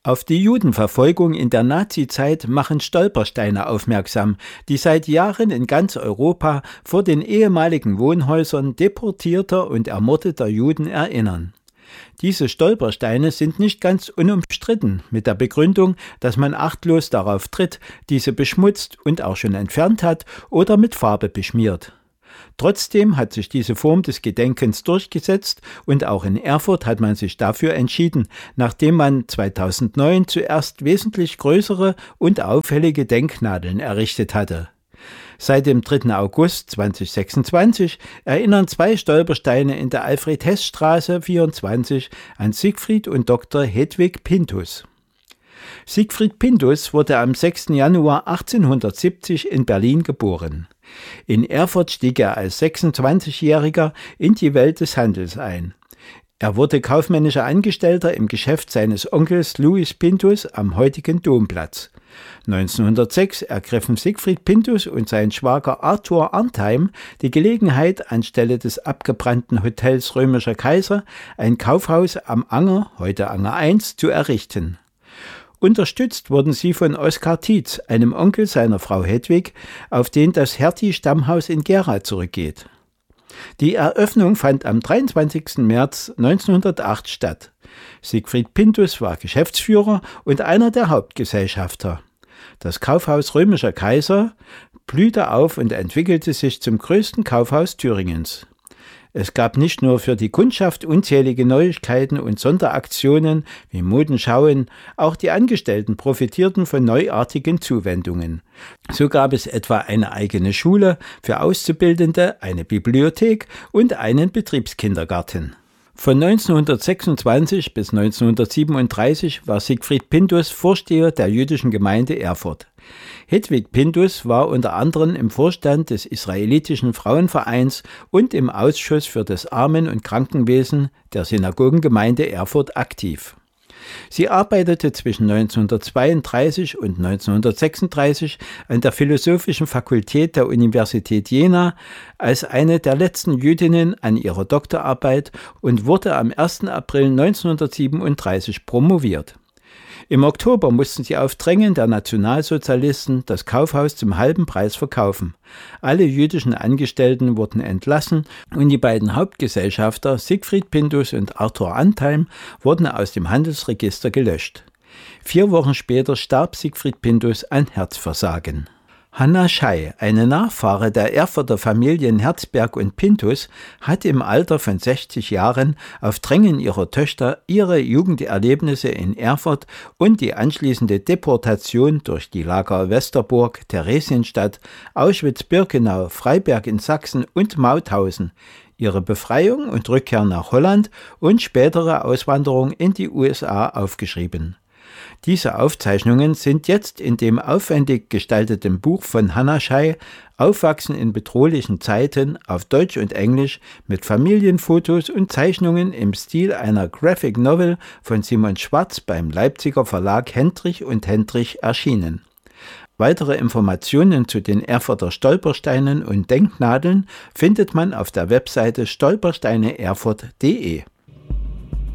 Auf die Judenverfolgung in der Nazizeit machen Stolpersteine aufmerksam, die seit Jahren in ganz Europa vor den ehemaligen Wohnhäusern deportierter und ermordeter Juden erinnern. Diese Stolpersteine sind nicht ganz unumstritten, mit der Begründung, dass man achtlos darauf tritt, diese beschmutzt und auch schon entfernt hat oder mit Farbe beschmiert. Trotzdem hat sich diese Form des Gedenkens durchgesetzt und auch in Erfurt hat man sich dafür entschieden, nachdem man 2009 zuerst wesentlich größere und auffällige Denknadeln errichtet hatte. Seit dem 3. August 2026 erinnern 2 Stolpersteine in der Alfred-Hess-Straße 24 an Siegfried und Dr. Hedwig Pinthus. Siegfried Pinthus wurde am 6. Januar 1870 in Berlin geboren. In Erfurt stieg er als 26-Jähriger in die Welt des Handels ein. Er wurde kaufmännischer Angestellter im Geschäft seines Onkels Louis Pinthus am heutigen Domplatz. 1906 ergriffen Siegfried Pinthus und sein Schwager Arthur Arntheim die Gelegenheit, anstelle des abgebrannten Hotels Römischer Kaiser ein Kaufhaus am Anger, heute Anger 1, zu errichten. Unterstützt wurden sie von Oskar Tietz, einem Onkel seiner Frau Hedwig, auf den das Hertie-Stammhaus in Gera zurückgeht. Die Eröffnung fand am 23. März 1908 statt. Siegfried Pinthus war Geschäftsführer und einer der Hauptgesellschafter. Das Kaufhaus Römischer Kaiser blühte auf und entwickelte sich zum größten Kaufhaus Thüringens. Es gab nicht nur für die Kundschaft unzählige Neuigkeiten und Sonderaktionen wie Modenschauen, auch die Angestellten profitierten von neuartigen Zuwendungen. So gab es etwa eine eigene Schule für Auszubildende, eine Bibliothek und einen Betriebskindergarten. Von 1926 bis 1937 war Siegfried Pinthus Vorsteher der jüdischen Gemeinde Erfurt. Hedwig Pinthus war unter anderem im Vorstand des Israelitischen Frauenvereins und im Ausschuss für das Armen- und Krankenwesen der Synagogengemeinde Erfurt aktiv. Sie arbeitete zwischen 1932 und 1936 an der Philosophischen Fakultät der Universität Jena als eine der letzten Jüdinnen an ihrer Doktorarbeit und wurde am 1. April 1937 promoviert. Im Oktober mussten sie auf Drängen der Nationalsozialisten das Kaufhaus zum halben Preis verkaufen. Alle jüdischen Angestellten wurden entlassen und die beiden Hauptgesellschafter Siegfried Pinthus und Arthur Arntheim wurden aus dem Handelsregister gelöscht. 4 Wochen später starb Siegfried Pinthus an Herzversagen. Hanna Schey, eine Nachfahre der Erfurter Familien Herzberg und Pinthus, hat im Alter von 60 Jahren auf Drängen ihrer Töchter ihre Jugenderlebnisse in Erfurt und die anschließende Deportation durch die Lager Westerburg, Theresienstadt, Auschwitz-Birkenau, Freiberg in Sachsen und Mauthausen, ihre Befreiung und Rückkehr nach Holland und spätere Auswanderung in die USA aufgeschrieben. Diese Aufzeichnungen sind jetzt in dem aufwendig gestalteten Buch von Hanna Schey Aufwachsen in bedrohlichen Zeiten auf Deutsch und Englisch mit Familienfotos und Zeichnungen im Stil einer Graphic Novel von Simon Schwarz beim Leipziger Verlag Hendrich und Hendrich erschienen. Weitere Informationen zu den Erfurter Stolpersteinen und Denknadeln findet man auf der Webseite stolpersteineerfurt.de.